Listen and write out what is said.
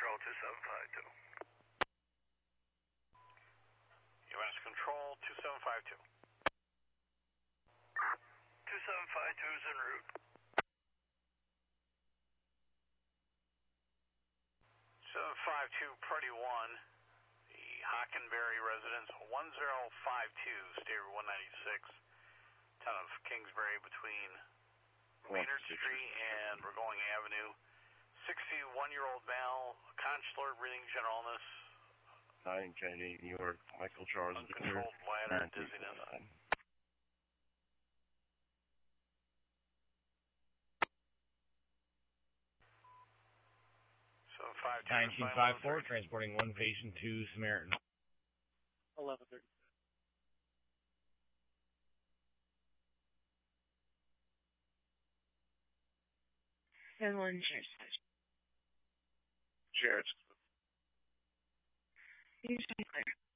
Control 2752. U.S. Control 2752. 2752 is en route. 752 Party 1, the Hockenberry residence, 1052, State Route 196, town of Kingsbury between Maynard Street and Burgoyne Avenue. 61-year-old male, consular, breathing general illness. 9 Kennedy, New York, Michael Charles. Uncontrolled bladder, dizziness. 1954, transporting one patient to Samaritan. 11:30. And one Sheriff's. Sheriff's. Usually clear.